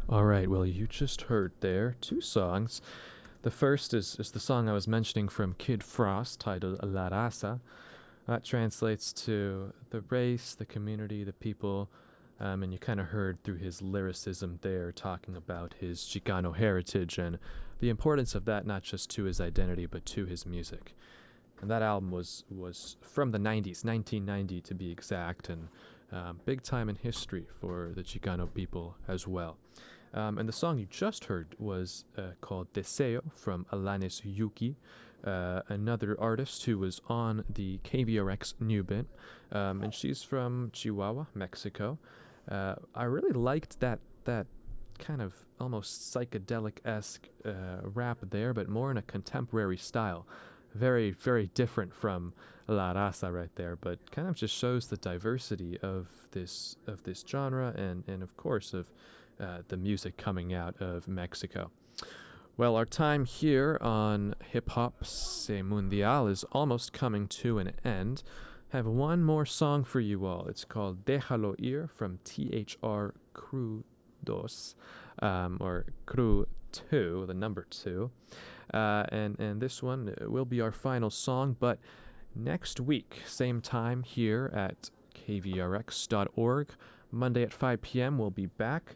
All right, well, you just heard there two songs. The first is the song I was mentioning from Kid Frost titled La Raza. That translates to the race, the community, the people, and you kind of heard through his lyricism there talking about his Chicano heritage and the importance of that not just to his identity but to his music. And that album was from the 90s, 1990 to be exact, and big time in history for the Chicano people as well. And the song you just heard was called Deseo from Alanis Yuki, another artist who was on the KVRX New Bit, and she's from Chihuahua, Mexico. I really liked that kind of almost psychedelic-esque rap there, but more in a contemporary style. Very, very different from La Raza right there, but kind of just shows the diversity of this genre and of course of the music coming out of Mexico. Well, our time here on Hip Hop Se Mundial is almost coming to an end. I have one more song for you all. It's called Déjalo Ir from THR Crew Dos, or Crew 2, the number 2. And this one will be our final song, but next week, same time here at kvrx.org, Monday at 5 p.m. we'll be back,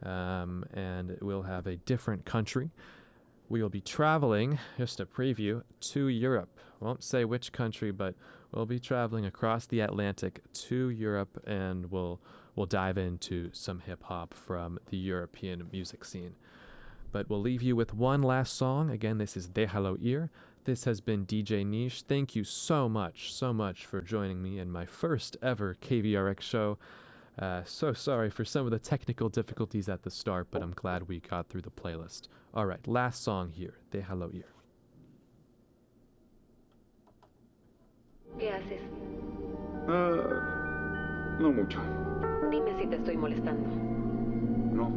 and we'll have a different country. We will be traveling, just a preview, to Europe. Won't say which country, but we'll be traveling across the Atlantic to Europe, and we'll dive into some hip-hop from the European music scene. But we'll leave you with one last song. Again, this is Déjalo Ir. This has been DJ Niche. Thank you so much for joining me in my first ever KVRX show. So sorry for some of the technical difficulties at the start, but I'm glad we got through the playlist. All right, last song here, Déjalo Ir. ¿Qué haces? No mucho. Dime si te estoy molestando. No.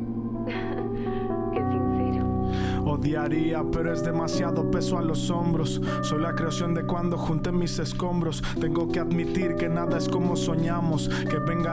Qué sincero. Odiaría, pero es demasiado peso a los hombros. Soy la creación de cuando junté mis escombros. Tengo que admitir que nada es como soñamos. Que venga